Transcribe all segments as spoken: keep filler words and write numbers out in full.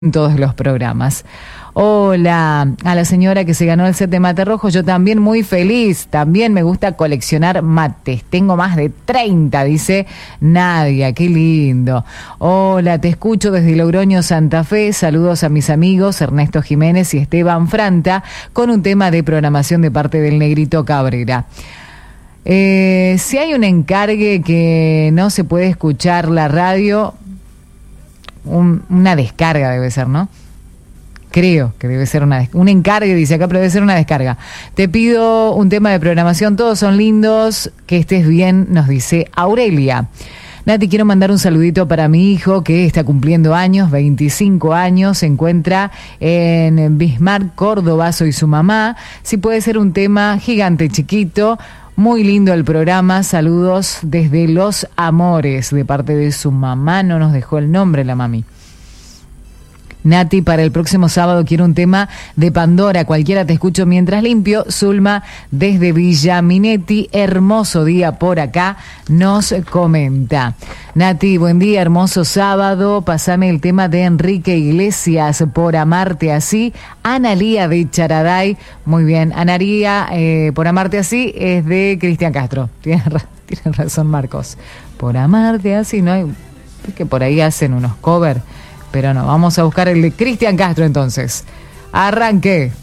en todos los programas. Hola, a la señora que se ganó el set de mate rojo, yo también muy feliz, también me gusta coleccionar mates, tengo más de treinta, dice Nadia, qué lindo. Hola, te escucho desde Logroño, Santa Fe, saludos a mis amigos Ernesto Jiménez y Esteban Franta, con un tema de programación de parte del Negrito Cabrera. Eh, si hay un encargue que no se puede escuchar la radio, un, una descarga debe ser, ¿no? Creo que debe ser una un encargue, dice acá, pero debe ser una descarga. Te pido un tema de programación, todos son lindos, que estés bien, nos dice Aurelia. Nati, quiero mandar un saludito para mi hijo que está cumpliendo años, veinticinco años, se encuentra en Bismarck, Córdoba, soy su mamá. Si puede ser un tema gigante, chiquito, muy lindo el programa, saludos desde Los Amores, de parte de su mamá, no nos dejó el nombre la mami. Nati, para el próximo sábado quiero un tema de Pandora, cualquiera te escucho mientras limpio. Zulma desde Villa Minetti, hermoso día por acá, nos comenta. Nati, buen día, hermoso sábado, pasame el tema de Enrique Iglesias, Por Amarte Así. Analía de Charaday, muy bien, Analía, eh, Por Amarte Así es de Cristian Castro, tiene, tiene razón Marcos. Por Amarte Así, no hay, es que por ahí hacen unos covers. Pero no, vamos a buscar el de Cristian Castro entonces. Arranque.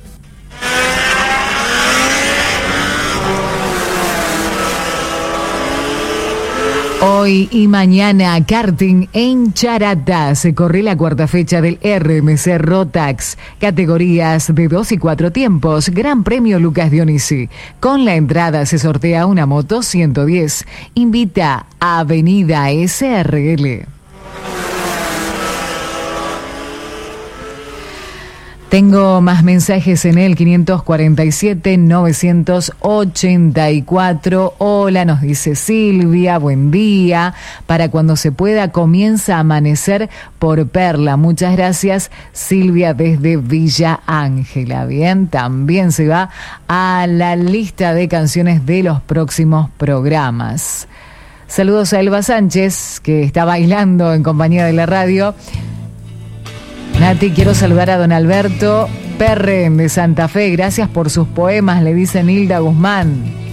Hoy y mañana, karting en Charata. Se corre la cuarta fecha del R M C Rotax. Categorías de dos y cuatro tiempos. Gran Premio Lucas Dionisi. Con la entrada se sortea una moto ciento diez. Invita a Avenida S R L. Tengo más mensajes en el quinientos cuarenta y siete, novecientos ochenta y cuatro. Hola, nos dice Silvia, buen día. Para cuando se pueda, comienza a amanecer por Perla. Muchas gracias, Silvia, desde Villa Ángela. Bien, también se va a la lista de canciones de los próximos programas. Saludos a Elba Sánchez, que está bailando en compañía de la radio. Nati, quiero saludar a don Alberto Perren de Santa Fe. Gracias por sus poemas, le dice Nilda Guzmán.